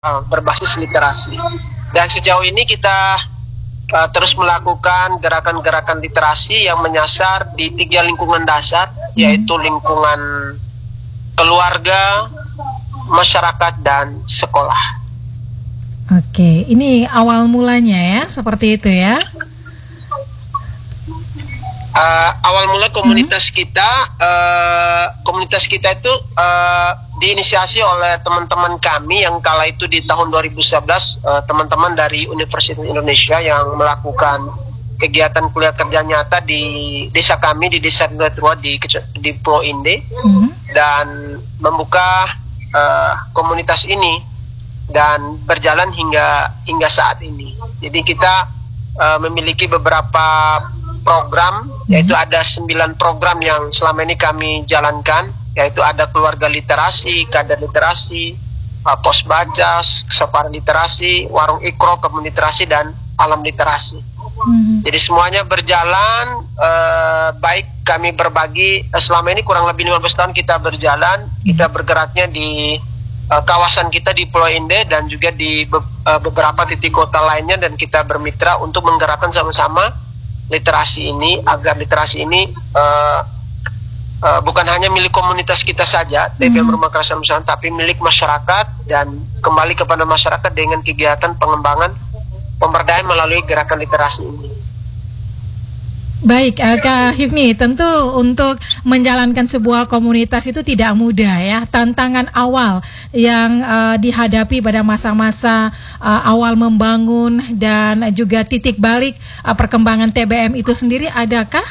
berbasis literasi. Dan sejauh ini kita terus melakukan gerakan-gerakan literasi yang menyasar di 3 lingkungan dasar, yaitu lingkungan keluarga, masyarakat, dan sekolah. Oke, ini awal mulanya ya, seperti itu ya. Awal mula komunitas kita itu diinisiasi oleh teman-teman kami yang kala itu di tahun 2011, teman-teman dari Universitas Indonesia yang melakukan kegiatan kuliah kerja nyata di desa kami, di desa Tua di Pulau Inde, dan membuka komunitas ini dan berjalan hingga saat ini. Jadi kita memiliki beberapa program, yaitu ada 9 program yang selama ini kami jalankan, yaitu ada keluarga literasi, kader literasi, pos baca, safari literasi, warung ikro, kebun literasi, dan alam literasi. Jadi semuanya berjalan baik. Kami berbagi selama ini kurang lebih 15 tahun kita berjalan. Kita bergeraknya di kawasan kita di Pulau Inde dan juga di beberapa titik kota lainnya, dan kita bermitra untuk menggerakkan sama-sama literasi ini, agar literasi ini bukan hanya milik komunitas kita saja, TBM Rumah Kerasan Nusantara, tapi milik masyarakat, dan kembali kepada masyarakat dengan kegiatan pengembangan pemberdayaan melalui gerakan literasi ini. Baik, Kak Hifni, tentu untuk menjalankan sebuah komunitas itu tidak mudah ya. Tantangan awal yang dihadapi pada masa-masa awal membangun dan juga titik balik perkembangan TBM itu sendiri adakah?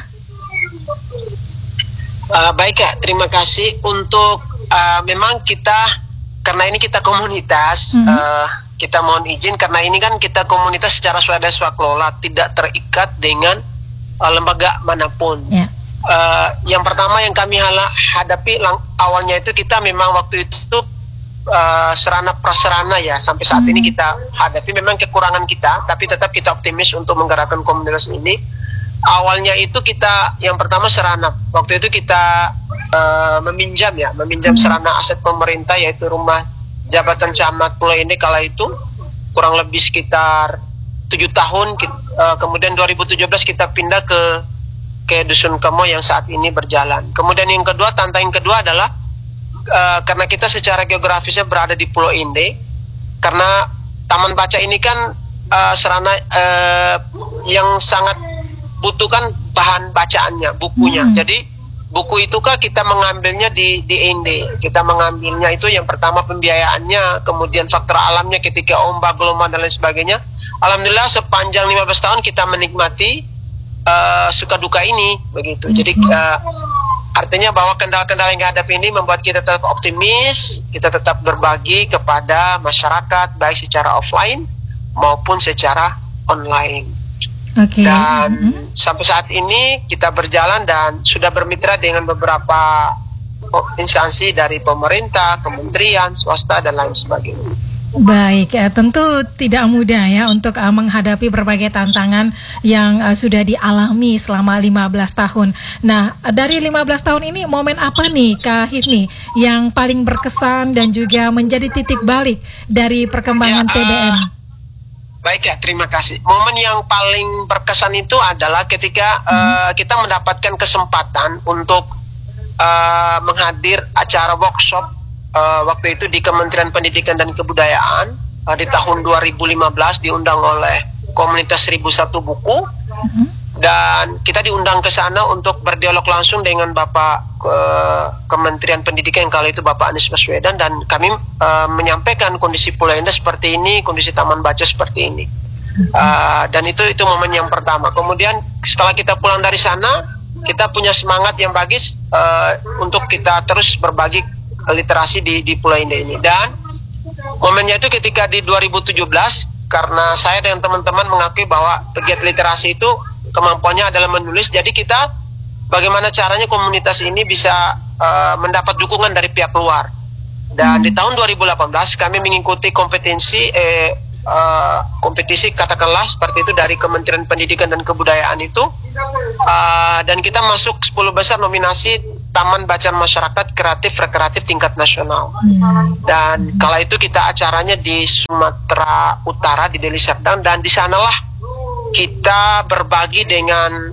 Baik Kak, terima kasih. Untuk memang kita, karena ini kita komunitas, kita mohon izin, karena ini kan kita komunitas secara swadaya swakelola, tidak terikat dengan lembaga manapun. Yang pertama yang kami hadapi awalnya itu, kita memang waktu itu serana prasarana ya, sampai saat ini kita hadapi memang kekurangan kita, tapi tetap kita optimis untuk menggerakkan komunitas ini. Awalnya itu kita, yang pertama sarana, waktu itu kita meminjam sarana aset pemerintah, yaitu rumah jabatan camat Pulau Inde kala itu, kurang lebih sekitar 7 tahun. Kemudian 2017 kita pindah ke Dusun Kemo yang saat ini berjalan. Kemudian yang kedua, tantangan kedua adalah karena kita secara geografisnya berada di Pulau Inde, karena taman baca ini kan sarana yang sangat butuhkan bahan bacaannya, bukunya. Jadi buku itu kan kita mengambilnya di Inde. Kita mengambilnya itu yang pertama pembiayaannya, kemudian faktor alamnya ketika ombak, gelombang, dan lain sebagainya. Alhamdulillah sepanjang 15 tahun kita menikmati suka duka ini begitu. Jadi artinya bahwa kendala-kendala yang dihadapi ini membuat kita tetap optimis, kita tetap berbagi kepada masyarakat baik secara offline maupun secara online. Dan sampai saat ini kita berjalan dan sudah bermitra dengan beberapa instansi dari pemerintah, kementerian, swasta, dan lain sebagainya. Baik, tentu tidak mudah ya untuk menghadapi berbagai tantangan yang sudah dialami selama 15 tahun. Nah, dari 15 tahun ini momen apa nih Kak Hifni yang paling berkesan dan juga menjadi titik balik dari perkembangan TBM? Baik ya, terima kasih. Momen yang paling berkesan itu adalah ketika kita mendapatkan kesempatan untuk menghadir acara workshop waktu itu di Kementerian Pendidikan dan Kebudayaan di tahun 2015, diundang oleh komunitas 1001 buku, dan kita diundang ke sana untuk berdialog langsung dengan Bapak Kementerian Pendidikan yang kali itu Bapak Anies Baswedan, dan kami menyampaikan kondisi Pulau Inde seperti ini, kondisi taman baca seperti ini, dan itu momen yang pertama. Kemudian setelah kita pulang dari sana, kita punya semangat yang bagus untuk kita terus berbagi literasi di Pulau Inde ini. Dan momennya itu ketika di 2017, karena saya dan teman-teman mengakui bahwa pegiat literasi itu kemampuannya adalah menulis, jadi kita bagaimana caranya komunitas ini bisa mendapat dukungan dari pihak luar. Dan di tahun 2018 kami mengikuti kompetisi katakanlah seperti itu dari Kementerian Pendidikan dan Kebudayaan itu, dan kita masuk 10 besar nominasi Taman Bacaan Masyarakat Kreatif Rekreatif tingkat nasional. Dan kala itu kita acaranya di Sumatera Utara di Deli Serdang, dan di sanalah kita berbagi dengan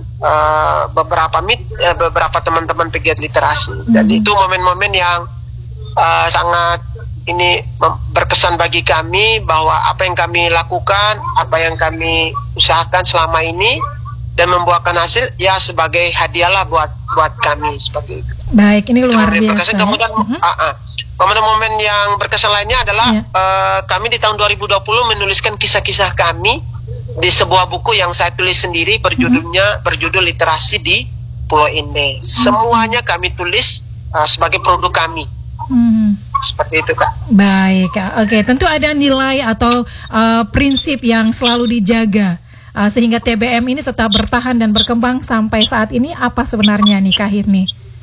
beberapa teman-teman pegiat literasi. Dan itu momen-momen yang sangat berkesan bagi kami, bahwa apa yang kami lakukan, apa yang kami usahakan selama ini dan membuahkan hasil ya sebagai hadiahlah buat kami, seperti itu. Baik, ini luar biasa. Kemudian momen yang berkesan lainnya adalah kami di tahun 2020 menuliskan kisah-kisah kami di sebuah buku yang saya tulis sendiri, berjudul Literasi di Pulau Inde. Semuanya kami tulis sebagai produk kami. Seperti itu, Kak. Baik, oke. Tentu ada nilai atau prinsip yang selalu dijaga sehingga TBM ini tetap bertahan dan berkembang sampai saat ini. Apa sebenarnya nih, Kak Hirni?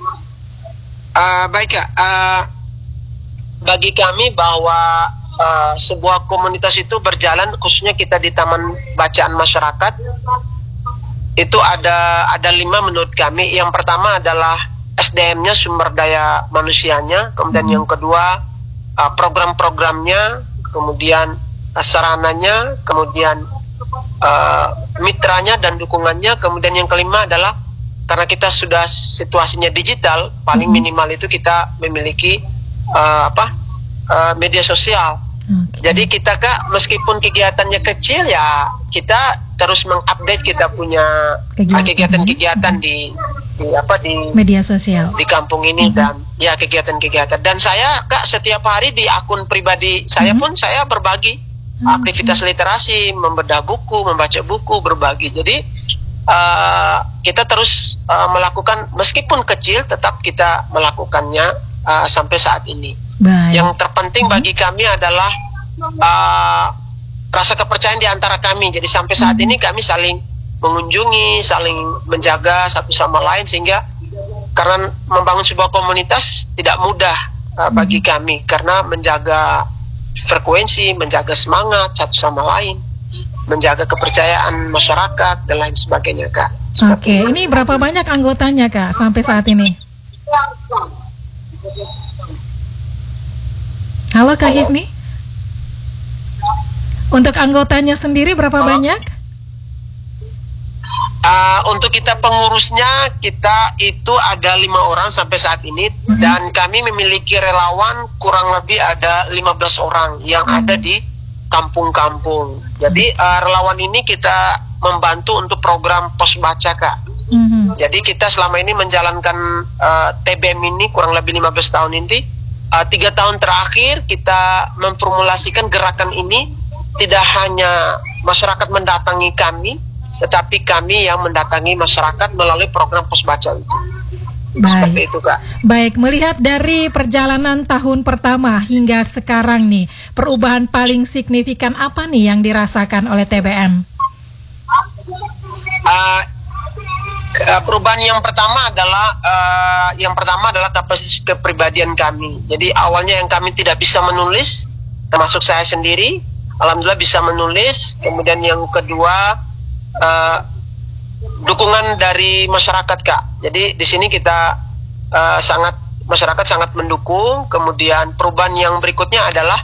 Baik, Kak. Bagi kami bahwa sebuah komunitas itu berjalan, khususnya kita di Taman Bacaan Masyarakat, itu ada 5 menurut kami. Yang pertama adalah SDM-nya, sumber daya manusianya. Kemudian yang kedua program-programnya, kemudian sarananya, kemudian mitranya dan dukungannya. Kemudian yang kelima adalah karena kita sudah situasinya digital, paling minimal itu kita memiliki media sosial. Jadi kita, Kak, meskipun kegiatannya kecil ya kita terus mengupdate kita punya kegiatan-kegiatan di media sosial di kampung ini dan ya kegiatan-kegiatan. Dan saya, Kak, setiap hari di akun pribadi saya pun saya berbagi aktivitas literasi, membedah buku, membaca buku, berbagi. Jadi kita terus melakukan, meskipun kecil tetap kita melakukannya sampai saat ini. Baik. Yang terpenting bagi kami adalah rasa kepercayaan di antara kami. Jadi sampai saat ini kami saling mengunjungi, saling menjaga satu sama lain, sehingga karena membangun sebuah komunitas tidak mudah bagi kami, karena menjaga frekuensi, menjaga semangat satu sama lain, menjaga kepercayaan masyarakat dan lain sebagainya, Kak. Oke, ini berapa banyak anggotanya, Kak, sampai saat ini? Halo, Kak Hifni. Untuk anggotanya sendiri berapa banyak? Untuk kita pengurusnya, kita itu ada 5 orang sampai saat ini, dan kami memiliki relawan kurang lebih ada 15 orang yang ada di kampung-kampung. Jadi relawan ini kita membantu untuk program pos baca, Kak. Jadi kita selama ini menjalankan TBM ini kurang lebih 15 tahun ini. 3 tahun terakhir kita memformulasikan gerakan ini, tidak hanya masyarakat mendatangi kami, tetapi kami yang mendatangi masyarakat melalui program pos baca itu. Seperti itu, Kak. Baik, melihat dari perjalanan tahun pertama hingga sekarang nih, perubahan paling signifikan apa nih yang dirasakan oleh TBM? Perubahan yang pertama adalah kapasitas kepribadian kami. Jadi awalnya yang kami tidak bisa menulis, termasuk saya sendiri, alhamdulillah bisa menulis. Kemudian yang kedua, dukungan dari masyarakat, Kak. Jadi di sini kita masyarakat sangat mendukung. Kemudian perubahan yang berikutnya adalah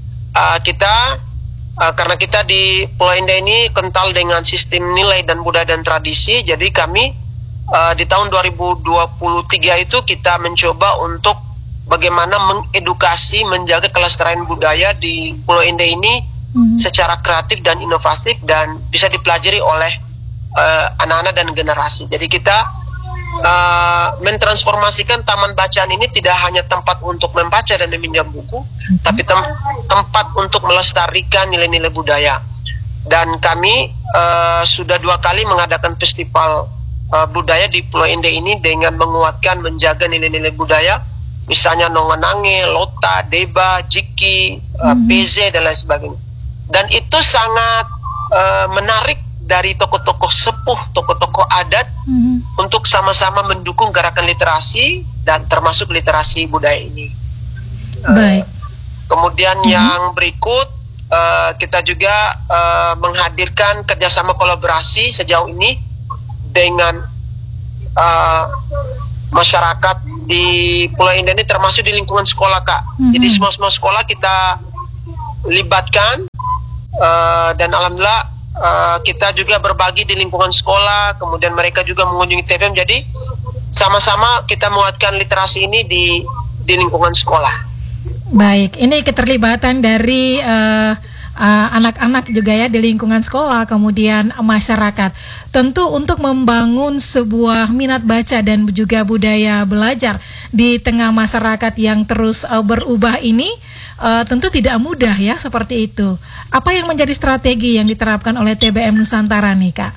karena kita di Pulau Indah ini kental dengan sistem nilai dan budaya dan tradisi, jadi kami di tahun 2023 itu kita mencoba untuk bagaimana mengedukasi, menjaga kelestarian budaya di Pulau Indah ini secara kreatif dan inovatif dan bisa dipelajari oleh anak-anak dan generasi. Jadi kita mentransformasikan taman bacaan ini tidak hanya tempat untuk membaca dan meminjam buku, tapi tempat untuk melestarikan nilai-nilai budaya. Dan kami sudah 2 kali mengadakan festival budaya di Pulau Indah ini dengan menguatkan, menjaga nilai-nilai budaya, misalnya Nonganange, Lota, Deba, Jiki, PZ dan lain sebagainya. Dan itu sangat menarik dari tokoh-tokoh sepuh, tokoh-tokoh adat untuk sama-sama mendukung gerakan literasi dan termasuk literasi budaya ini. Baik. Kemudian yang berikut kita juga menghadirkan kerjasama kolaborasi sejauh ini dengan masyarakat di Pulau Indah ini termasuk di lingkungan sekolah, Kak. Jadi semua sekolah kita libatkan, dan alhamdulillah kita juga berbagi di lingkungan sekolah, kemudian mereka juga mengunjungi TPM. Jadi sama-sama kita menguatkan literasi ini di lingkungan sekolah. Baik, ini keterlibatan dari anak-anak juga ya di lingkungan sekolah, kemudian masyarakat. Tentu untuk membangun sebuah minat baca dan juga budaya belajar di tengah masyarakat yang terus berubah ini tentu tidak mudah ya, seperti itu. Apa yang menjadi strategi yang diterapkan oleh TBM Nusantara nih, Kak?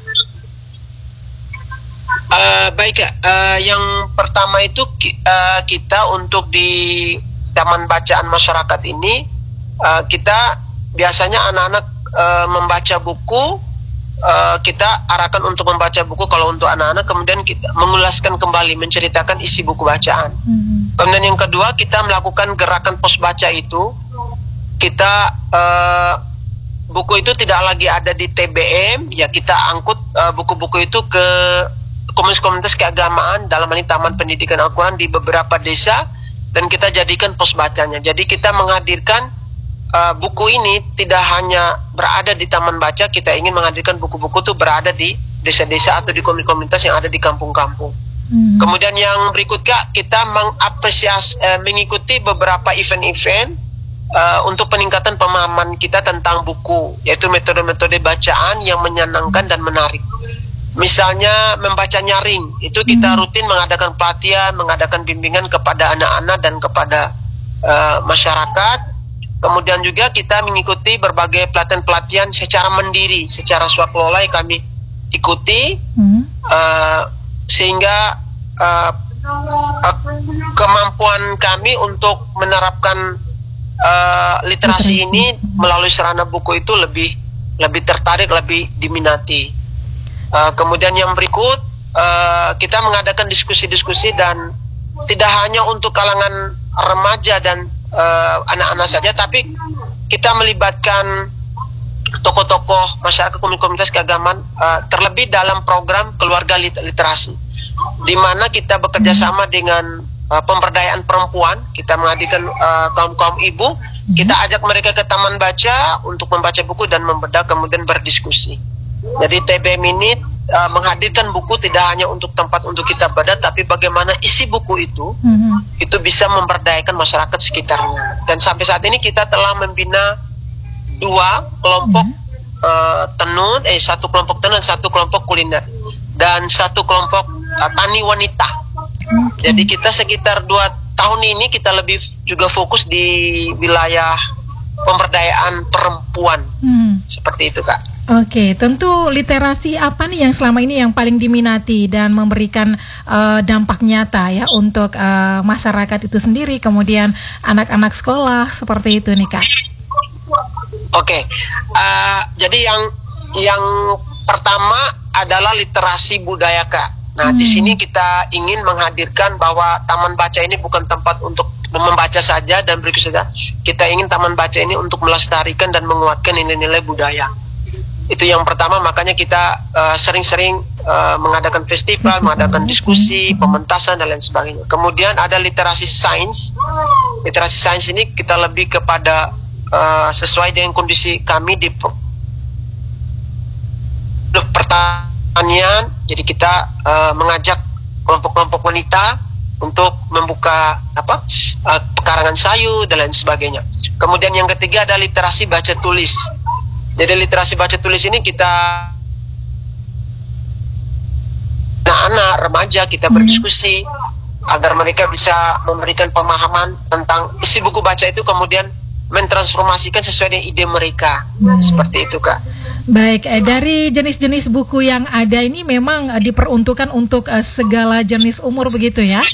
Baik, Kak. Yang pertama itu kita untuk di Taman Bacaan Masyarakat ini, kita biasanya anak-anak membaca buku, kita arahkan untuk membaca buku kalau untuk anak-anak, kemudian kita mengulaskan kembali, menceritakan isi buku bacaan. Kemudian yang kedua, kita melakukan gerakan pos baca itu. Kita buku itu tidak lagi ada di TBM, ya kita angkut buku-buku itu ke komunitas-komunitas keagamaan, dalam hal ini Taman Pendidikan Al-Quran di beberapa desa, dan kita jadikan pos bacanya. Jadi kita menghadirkan buku ini tidak hanya berada di taman baca, kita ingin menghadirkan buku-buku itu berada di desa-desa atau di komunitas yang ada di kampung-kampung. Kemudian yang berikut, Kak, kita mengapresiasi mengikuti beberapa event-event untuk peningkatan pemahaman kita tentang buku, yaitu metode-metode bacaan yang menyenangkan dan menarik. Misalnya membaca nyaring, itu kita rutin mengadakan pelatihan, mengadakan bimbingan kepada anak-anak dan kepada masyarakat. Kemudian juga kita mengikuti berbagai pelatihan-pelatihan secara mandiri, secara swakelola yang kami ikuti, sehingga kemampuan kami untuk menerapkan literasi ini melalui sarana buku itu lebih tertarik, lebih diminati. Kemudian yang berikut, kita mengadakan diskusi-diskusi, dan tidak hanya untuk kalangan remaja dan anak-anak saja, tapi kita melibatkan tokoh-tokoh masyarakat, komunitas keagamaan, terlebih dalam program keluarga literasi, di mana kita bekerja sama dengan pemberdayaan perempuan. Kita menghadirkan kaum-kaum ibu, kita ajak mereka ke taman baca untuk membaca buku dan membedah, kemudian berdiskusi. Jadi TBM ini menghadirkan buku tidak hanya untuk tempat untuk kita baca, tapi bagaimana isi buku itu bisa memberdayakan masyarakat sekitarnya. Dan sampai saat ini kita telah membina 2 kelompok tenun, satu kelompok tenun, satu kelompok kuliner, dan satu kelompok tani wanita. Jadi kita sekitar 2 tahun ini kita lebih juga fokus di wilayah pemberdayaan perempuan. Seperti itu, Kak. Oke, tentu literasi apa nih yang selama ini yang paling diminati dan memberikan dampak nyata ya untuk masyarakat itu sendiri, kemudian anak-anak sekolah, seperti itu nih, Kak? Oke, jadi yang pertama adalah literasi budaya, Kak. Nah, di sini kita ingin menghadirkan bahwa taman baca ini bukan tempat untuk membaca saja dan berikut saja. Kita ingin taman baca ini untuk melestarikan dan menguatkan nilai-nilai budaya. Itu yang pertama, makanya kita sering-sering mengadakan festival, mengadakan diskusi, pementasan, dan lain sebagainya. Kemudian ada literasi sains. Literasi sains ini kita lebih kepada sesuai dengan kondisi kami di pertanian. Jadi kita mengajak kelompok-kelompok wanita untuk membuka pekarangan sayur dan lain sebagainya. Kemudian yang ketiga ada literasi baca tulis. Jadi literasi baca tulis ini kita anak-anak remaja kita berdiskusi agar mereka bisa memberikan pemahaman tentang isi buku baca itu, kemudian mentransformasikan sesuai dengan ide mereka. Seperti itu, Kak. Baik, dari jenis-jenis buku yang ada ini memang diperuntukkan untuk segala jenis umur begitu ya?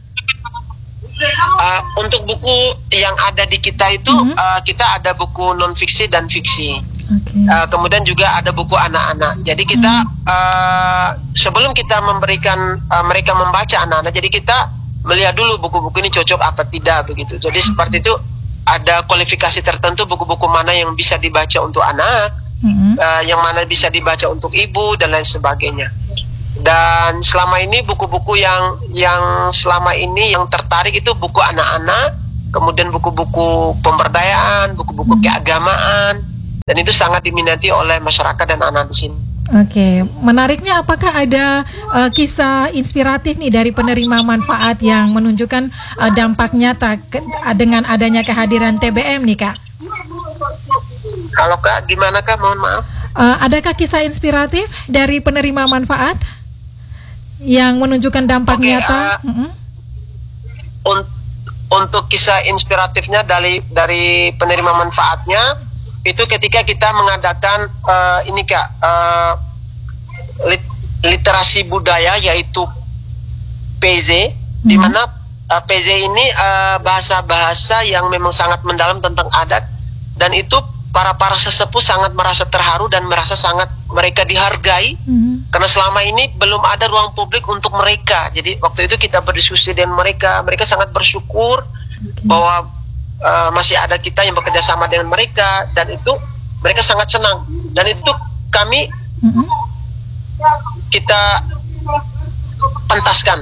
Untuk buku yang ada di kita itu kita ada buku non fiksi dan fiksi. Kemudian juga ada buku anak-anak. Jadi kita sebelum kita memberikan mereka membaca anak-anak, jadi kita melihat dulu buku-buku ini cocok apa tidak begitu. Jadi seperti itu, ada kualifikasi tertentu buku-buku mana yang bisa dibaca untuk anak, yang mana bisa dibaca untuk ibu dan lain sebagainya. Dan selama ini buku-buku yang selama ini yang tertarik itu buku anak-anak, kemudian buku-buku pemberdayaan, buku-buku keagamaan, dan itu sangat diminati oleh masyarakat dan anak di sini. Oke, menariknya apakah ada kisah inspiratif nih dari penerima manfaat yang menunjukkan dampak nyata dengan adanya kehadiran TBM nih Kak? Kalau Kak, gimana Kak? Mohon maaf. Adakah kisah inspiratif dari penerima manfaat yang menunjukkan dampak nyata? Untuk kisah inspiratifnya dari penerima manfaatnya itu ketika kita mengadakan ini Kak, literasi budaya yaitu PZ, di mana PZ ini bahasa-bahasa yang memang sangat mendalam tentang adat, dan itu para sesepuh sangat merasa terharu dan merasa sangat mereka dihargai karena selama ini belum ada ruang publik untuk mereka. Jadi waktu itu kita berdiskusi dengan mereka sangat bersyukur bahwa masih ada kita yang bekerja sama dengan mereka, dan itu mereka sangat senang, dan itu kami kita pentaskan.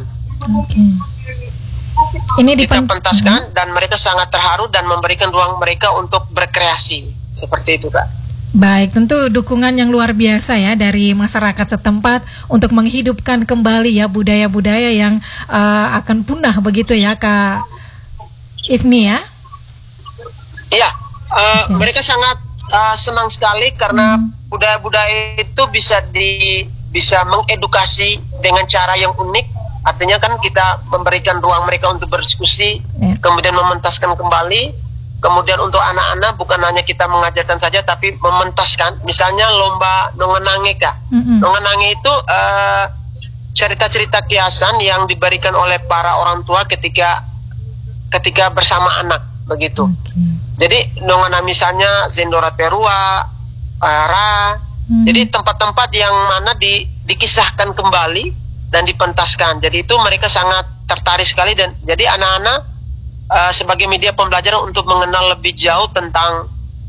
Ini kita pentaskan dan mereka sangat terharu dan memberikan ruang mereka untuk berkreasi. Seperti itu Kak. Baik, tentu dukungan yang luar biasa ya dari masyarakat setempat untuk menghidupkan kembali ya budaya-budaya yang akan punah begitu ya Kak Ifni ya. Iya, mereka sangat senang sekali karena budaya-budaya itu bisa mengedukasi dengan cara yang unik. Artinya kan kita memberikan ruang mereka untuk berdiskusi, kemudian mementaskan kembali. Kemudian untuk anak-anak bukan hanya kita mengajarkan saja, tapi mementaskan. Misalnya lomba nongenange Kak. Nongenange itu cerita-cerita kiasan yang diberikan oleh para orang tua ketika bersama anak begitu. Jadi nongana misalnya Zendora Terua, Ra. Jadi tempat-tempat yang mana dikisahkan kembali dan dipentaskan. Jadi itu mereka sangat tertarik sekali, dan jadi anak-anak sebagai media pembelajaran untuk mengenal lebih jauh tentang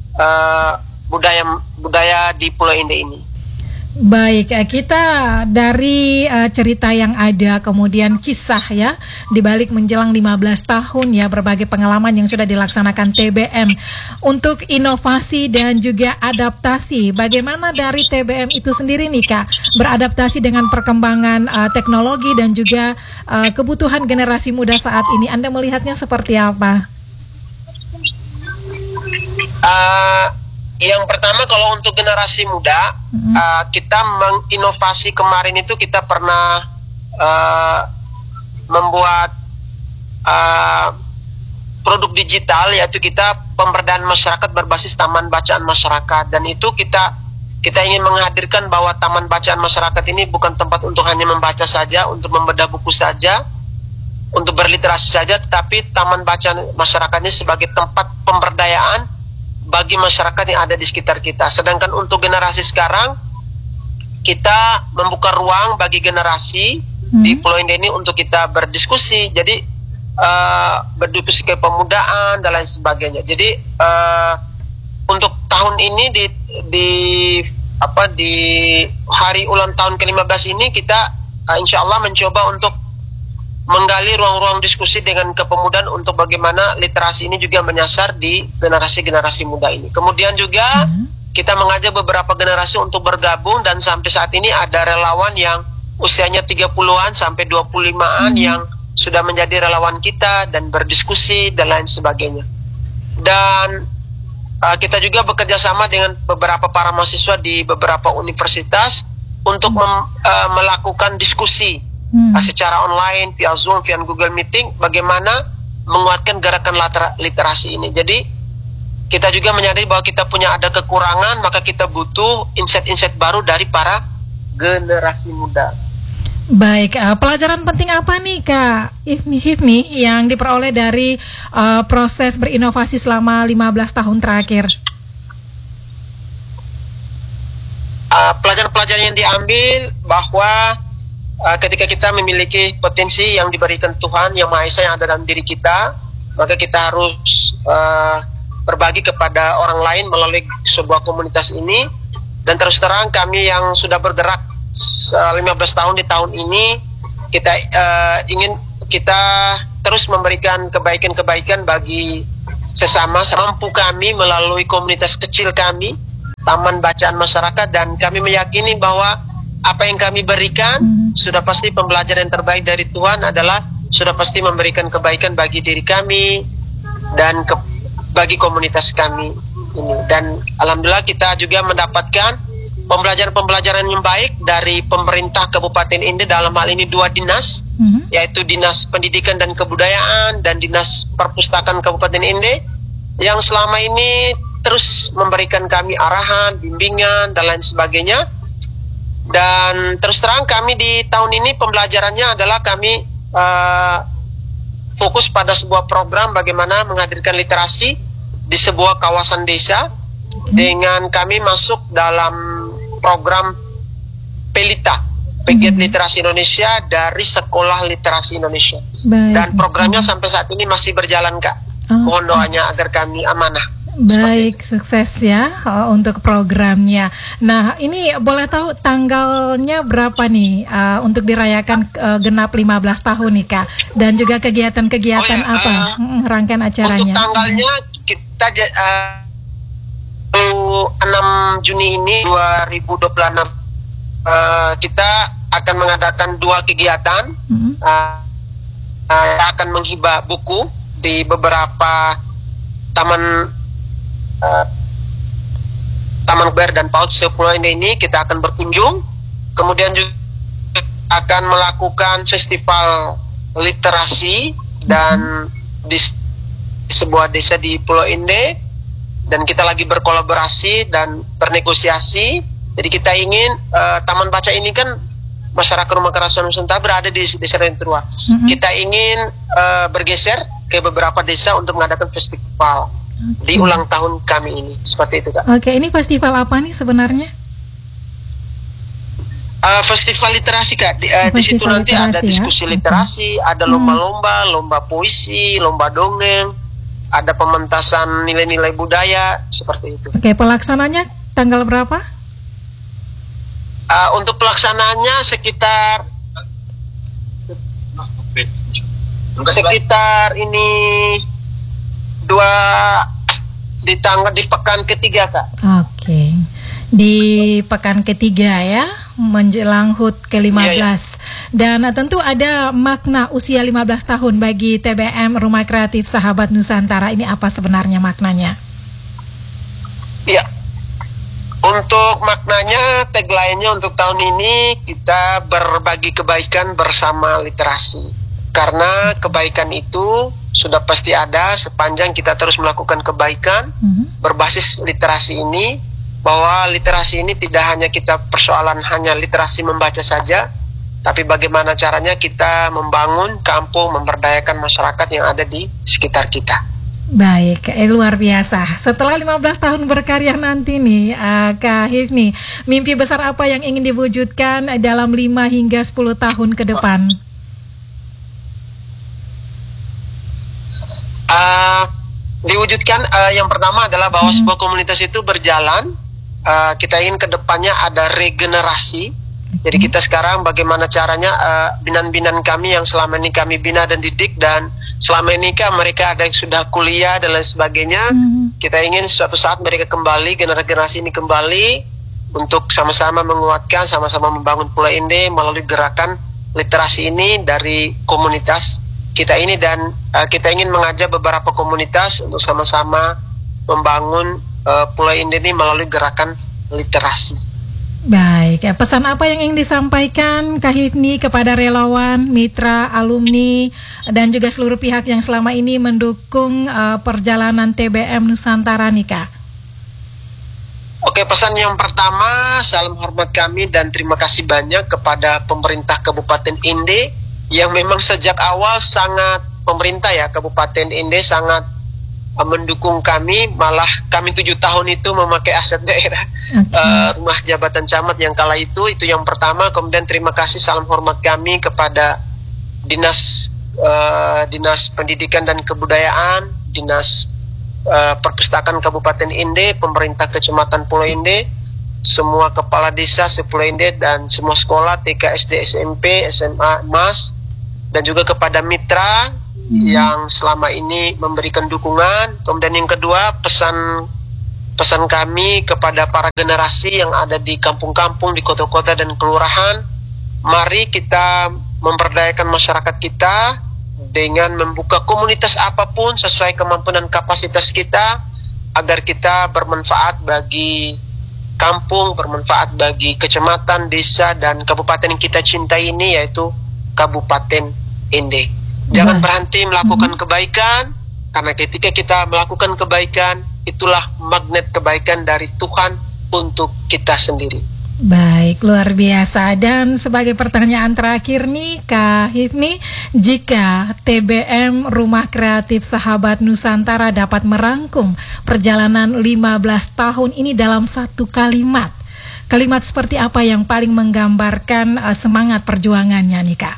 budaya di Pulau Indah ini. Baik, kita dari cerita yang ada, kemudian kisah ya, dibalik menjelang 15 tahun ya, berbagai pengalaman yang sudah dilaksanakan TBM untuk inovasi dan juga adaptasi. Bagaimana dari TBM itu sendiri nih Kak, beradaptasi dengan perkembangan teknologi dan juga kebutuhan generasi muda saat ini, Anda melihatnya seperti apa? Yang pertama kalau untuk generasi muda, kita menginovasi. Kemarin itu kita pernah membuat produk digital, yaitu kita pemberdayaan masyarakat berbasis taman bacaan masyarakat, dan itu kita ingin menghadirkan bahwa taman bacaan masyarakat ini bukan tempat untuk hanya membaca saja, untuk membedah buku saja, untuk berliterasi saja, tetapi taman bacaan masyarakat ini sebagai tempat pemberdayaan bagi masyarakat yang ada di sekitar kita. Sedangkan untuk generasi sekarang, kita membuka ruang bagi generasi di Pulau Indah ini untuk kita berdiskusi. Jadi berdiskusi kepemudaan dan lain sebagainya. Jadi untuk tahun ini di hari ulang tahun ke-15 ini kita insya Allah mencoba untuk menggali ruang-ruang diskusi dengan kepemudaan untuk bagaimana literasi ini juga menyasar di generasi-generasi muda ini. Kemudian juga kita mengajak beberapa generasi untuk bergabung, dan sampai saat ini ada relawan yang usianya 30-an sampai 25-an yang sudah menjadi relawan kita dan berdiskusi dan lain sebagainya. Dan kita juga bekerja sama dengan beberapa para mahasiswa di beberapa universitas untuk melakukan diskusi secara online, via Zoom, via Google Meeting, bagaimana menguatkan gerakan literasi ini. Jadi kita juga menyadari bahwa kita punya ada kekurangan, maka kita butuh insight-insight baru dari para generasi muda. Baik, pelajaran penting apa nih Kak Hifni yang diperoleh dari proses berinovasi selama 15 tahun terakhir? Pelajaran-pelajaran yang diambil bahwa ketika kita memiliki potensi yang diberikan Tuhan Yang Maha Esa yang ada dalam diri kita, maka kita harus berbagi kepada orang lain melalui sebuah komunitas ini. Dan terus terang kami yang sudah bergerak 15 tahun di tahun ini kita ingin kita terus memberikan kebaikan-kebaikan bagi sesama mampu kami melalui komunitas kecil kami, Taman Bacaan Masyarakat, dan kami meyakini bahwa apa yang kami berikan sudah pasti pembelajaran yang terbaik dari Tuhan adalah sudah pasti memberikan kebaikan bagi diri kami dan bagi komunitas kami ini. Dan alhamdulillah kita juga mendapatkan pembelajaran-pembelajaran yang baik dari pemerintah Kabupaten Inde, dalam hal ini 2 dinas, yaitu Dinas Pendidikan dan Kebudayaan dan Dinas Perpustakaan Kabupaten Inde, yang selama ini terus memberikan kami arahan, bimbingan, dan lain sebagainya. Dan terus terang kami di tahun ini pembelajarannya adalah kami fokus pada sebuah program bagaimana menghadirkan literasi di sebuah kawasan desa, dengan kami masuk dalam program PELITA, Pegiat Literasi Indonesia dari Sekolah Literasi Indonesia. Dan programnya sampai saat ini masih berjalan, Kak. Mohon doanya agar kami amanah. Baik, sukses ya untuk programnya. Nah, ini boleh tahu tanggalnya berapa nih untuk dirayakan genap 15 tahun nih, Kak? Dan juga kegiatan-kegiatan apa rangkaian acaranya? Untuk tanggalnya kita 6 Juni ini 2026 kita akan mengadakan 2 kegiatan. Akan menghibah buku di beberapa taman Ber dan PAUD Pulau Inde ini. Kita akan berkunjung, kemudian juga akan melakukan festival literasi dan di sebuah desa di Pulau Inde, dan kita lagi berkolaborasi dan bernegosiasi. Jadi kita ingin Taman Baca ini kan masyarakat Rumah Kerasuan Nusantara berada di desa Rentrua. Kita ingin bergeser ke beberapa desa untuk mengadakan festival di ulang tahun kami ini, seperti itu, Kak. Oke, ini festival apa nih sebenarnya? Festival literasi, Kak. Di situ nanti ada diskusi literasi, ada lomba-lomba, lomba puisi, lomba dongeng, ada pementasan nilai-nilai budaya, seperti itu. Oke, pelaksananya tanggal berapa? Untuk pelaksanaannya sekitar ini di pekan ketiga, Kak. Oke. Di pekan ketiga ya, menjelang HUT ke-15. Iya. Dan tentu ada makna usia 15 tahun bagi TBM Rumah Kreatif Sahabat Nusantara. Ini apa sebenarnya maknanya? Iya. Untuk maknanya, tagline-nya untuk tahun ini kita berbagi kebaikan bersama literasi. Karena kebaikan itu sudah pasti ada sepanjang kita terus melakukan kebaikan berbasis literasi ini, bahwa literasi ini tidak hanya kita persoalan hanya literasi membaca saja, tapi bagaimana caranya kita membangun kampung, memberdayakan masyarakat yang ada di sekitar kita. Baik, luar biasa. Setelah 15 tahun berkarya nanti nih, Kak Hifni, mimpi besar apa yang ingin diwujudkan dalam 5 hingga 10 tahun ke depan? Diwujudkan yang pertama adalah bahwa sebuah komunitas itu berjalan. Kita ingin kedepannya ada regenerasi. Jadi kita sekarang bagaimana caranya binan-binan kami yang selama ini kami bina dan didik, dan selama ini kan mereka ada yang sudah kuliah dan lain sebagainya. Kita ingin suatu saat mereka kembali, generasi ini kembali untuk sama-sama menguatkan, sama-sama membangun Pulau Inde melalui gerakan literasi ini dari komunitas kita ini. Dan kita ingin mengajak beberapa komunitas untuk sama-sama membangun Pulau Inde ini melalui gerakan literasi. Baik, pesan apa yang ingin disampaikan Kak Hifni kepada relawan, mitra, alumni, dan juga seluruh pihak yang selama ini mendukung perjalanan TBM Nusantara nih, Kak? Oke, pesan yang pertama, salam hormat kami dan terima kasih banyak kepada pemerintah Kabupaten Inde yang memang sejak awal sangat, pemerintah ya Kabupaten Inde sangat mendukung kami. Malah kami 7 tahun itu memakai aset daerah, rumah jabatan camat yang kala itu yang pertama. Kemudian terima kasih, salam hormat kami kepada Dinas Pendidikan dan Kebudayaan, Dinas Perpustakaan Kabupaten Inde, pemerintah Kecamatan Pulau Inde, semua kepala desa Sepulende dan semua sekolah TK, SD, SMP, SMA, MAS, dan juga kepada mitra yang selama ini memberikan dukungan. Kemudian yang kedua, pesan kami kepada para generasi yang ada di kampung-kampung, di kota-kota dan kelurahan, mari kita memberdayakan masyarakat kita dengan membuka komunitas apapun sesuai kemampuan dan kapasitas kita, agar kita bermanfaat bagi kampung, bermanfaat bagi kecamatan, desa, dan kabupaten yang kita cintai ini, yaitu Kabupaten Ende. Jangan berhenti melakukan kebaikan, karena ketika kita melakukan kebaikan, itulah magnet kebaikan dari Tuhan untuk kita sendiri. Baik, luar biasa. Dan sebagai pertanyaan terakhir nih Kak Hifni, jika TBM Rumah Kreatif Sahabat Nusantara dapat merangkum perjalanan 15 tahun ini dalam satu kalimat seperti apa yang paling menggambarkan semangat perjuangannya nih Kak?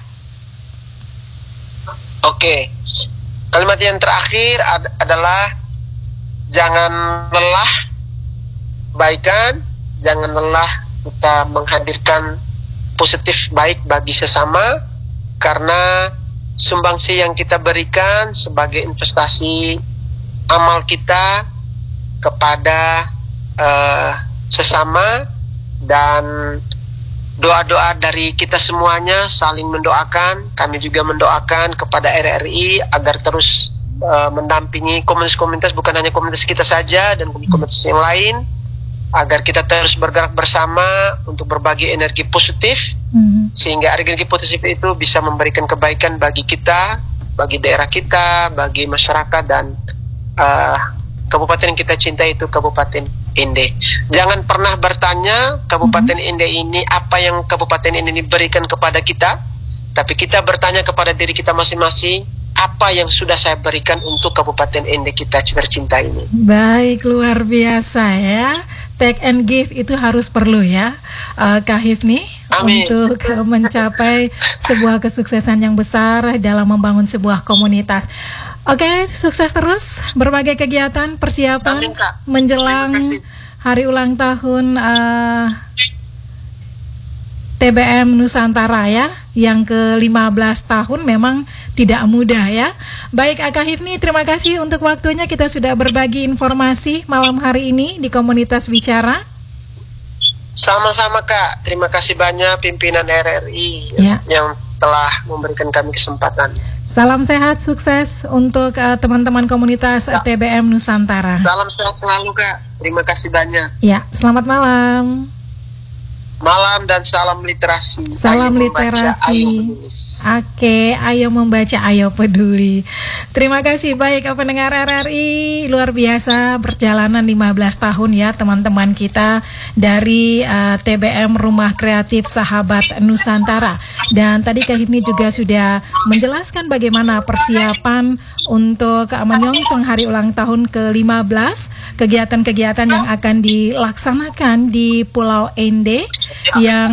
Oke, kalimat yang terakhir adalah jangan lelah baikan, jangan lelah kita menghadirkan positif baik bagi sesama, karena sumbangsi yang kita berikan sebagai investasi amal kita kepada sesama, dan doa-doa dari kita semuanya saling mendoakan. Kami juga mendoakan kepada RRI agar terus mendampingi komunitas-komunitas, bukan hanya komunitas kita saja dan komunitas yang lain, agar kita terus bergerak bersama untuk berbagi energi positif, sehingga energi positif itu bisa memberikan kebaikan bagi kita, bagi daerah kita, bagi masyarakat, dan kabupaten yang kita cintai itu Kabupaten Ende. Jangan pernah bertanya Kabupaten Ende ini apa yang Kabupaten Ende ini berikan kepada kita, tapi kita bertanya kepada diri kita masing-masing, apa yang sudah saya berikan untuk Kabupaten Ende kita tercinta ini. Baik, luar biasa ya. Take and give itu harus perlu ya, Kak Hifni, untuk mencapai sebuah kesuksesan yang besar dalam membangun sebuah komunitas. Oke, sukses terus berbagai kegiatan persiapan menjelang hari ulang tahun TBM Nusantara ya, yang ke-15 tahun memang tidak mudah ya. Baik Kak Hifni, terima kasih untuk waktunya, kita sudah berbagi informasi malam hari ini di Komunitas Bicara. Sama-sama Kak, terima kasih banyak pimpinan RRI yang telah memberikan kami kesempatan. Salam sehat, sukses untuk teman-teman komunitas TBM Nusantara. Salam sehat selalu Kak, terima kasih banyak. Ya, selamat malam. Malam dan salam literasi. Salam ayo literasi. Oke, ayo membaca, ayo peduli. Terima kasih. Baik, pendengar RRI, luar biasa perjalanan 15 tahun ya teman-teman kita dari TBM Rumah Kreatif Sahabat Nusantara. Dan tadi Kak Hifni juga sudah menjelaskan bagaimana persiapan untuk menyongsong hari ulang tahun ke-15, kegiatan-kegiatan yang akan dilaksanakan di Pulau Ende yang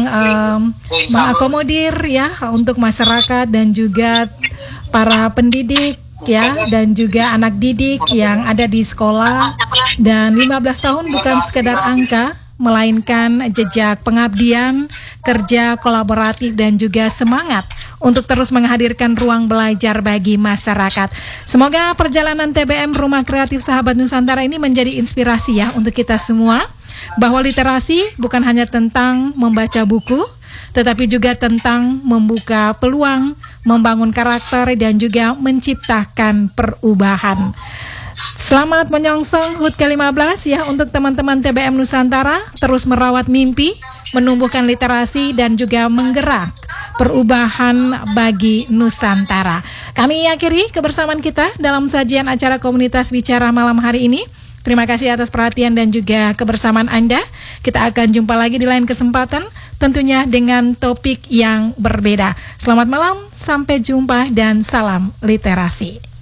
mengakomodir ya untuk masyarakat dan juga para pendidik ya, dan juga anak didik yang ada di sekolah. Dan 15 tahun bukan sekedar angka, melainkan jejak pengabdian, kerja kolaboratif, dan juga semangat untuk terus menghadirkan ruang belajar bagi masyarakat. Semoga perjalanan TBM Rumah Kreatif Sahabat Nusantara ini menjadi inspirasi ya untuk kita semua, bahwa literasi bukan hanya tentang membaca buku, tetapi juga tentang membuka peluang, membangun karakter, dan juga menciptakan perubahan. Selamat menyongsong HUT ke-15 ya untuk teman-teman TBM Nusantara, terus merawat mimpi, menumbuhkan literasi, dan juga menggerak perubahan bagi Nusantara. Kami akhiri kebersamaan kita dalam sajian acara Komunitas Bicara malam hari ini. Terima kasih atas perhatian dan juga kebersamaan Anda. Kita akan jumpa lagi di lain kesempatan, tentunya dengan topik yang berbeda. Selamat malam, sampai jumpa, dan salam literasi.